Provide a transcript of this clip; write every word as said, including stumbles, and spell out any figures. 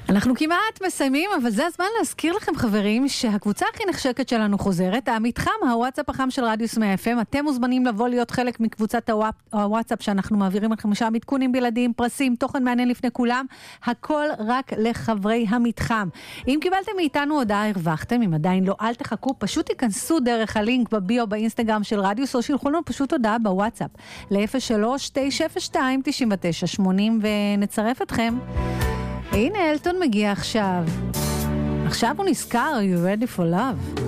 אנחנו כמעט מסיימים, אבל זה הזמן להזכיר לכם חברים שהקבוצה הכי נחשקת שלנו חוזרת, המתחם, הוואטסאפ החם של רדיוס מאה אף אם. אתם מוזמנים לבוא להיות חלק מקבוצת הוואטסאפ שאנחנו מעבירים לכם שם עדכונים בלעדיים, פרסים, תוכן מעניין לפני כולם, הכל רק לחברי המתחם. אם קיבלתם מאיתנו הודעה, הרווחתם, אם עדיין לא, אל תחכו, פשוט תיכנסו דרך הלינק בביו באינסטגרם של רדיוס, או שילחו לנו פשוט הודעה בוואטסאפ ל-אפס שלוש תשע אפס שתיים תשע תשע שמונים ונצרף אתכם. הנה אלטון מגיע עכשיו. עכשיו הוא נזכר, Are you ready for love?